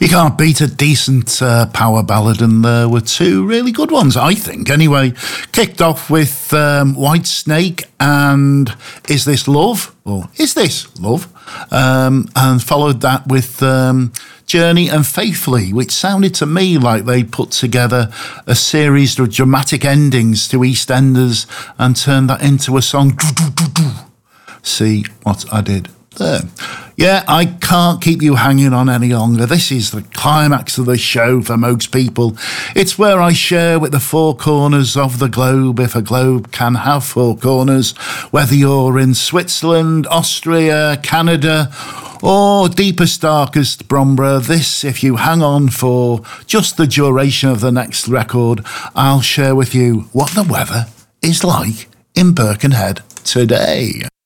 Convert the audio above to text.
can't beat a decent power ballad, and there were two really good ones, I think. Anyway, kicked off with White Snake and Is This Love? Or Is This Love? And followed that with Journey and Faithfully, which sounded to me like they put together a series of dramatic endings to EastEnders and turned that into a song. See what I did there. Yeah, I can't keep you hanging on any longer. This is the climax of the show for most people. It's where I share with the four corners of the globe, if a globe can have four corners, whether you're in Switzerland, Austria, Canada, or deepest, darkest Bromborough. This, if you hang on for just the duration of the next record, I'll share with you what the weather is like in Birkenhead today.